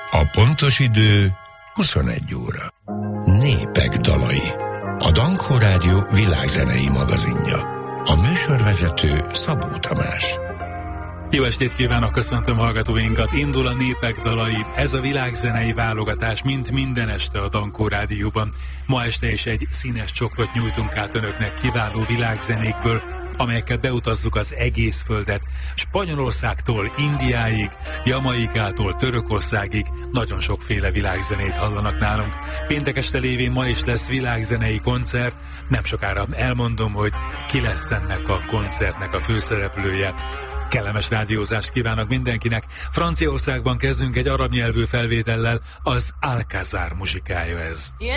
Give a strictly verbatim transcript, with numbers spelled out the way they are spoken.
A pontos idő huszonegy óra. Népek dalai. A Dankó Rádió világzenei magazinja. A műsorvezető Szabó Tamás. Jó estét kívánok, köszöntöm hallgatóinkat. Indul a Népek dalai. Ez a világzenei válogatás, mint minden este a Dankó Rádióban. Ma este is egy színes csokrot nyújtunk át önöknek kiváló világzenékből, amelyekkel beutazzuk az egész földet. Spanyolországtól Indiáig, Jamaikától Törökországig nagyon sokféle világzenét hallanak nálunk. Péntek este lévén ma is lesz világzenei koncert. Nem sokára elmondom, hogy ki lesz ennek a koncertnek a főszereplője. Kellemes rádiózást kívánok mindenkinek. Franciaországban kezdünk egy arab nyelvű felvétellel, az Alcázar muzsikája ez.